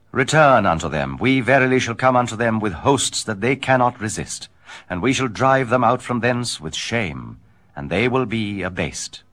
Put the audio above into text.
Return unto them. We verily shall come unto them with hosts that they cannot resist, and we shall drive them out from thence with shame, and they will be abased.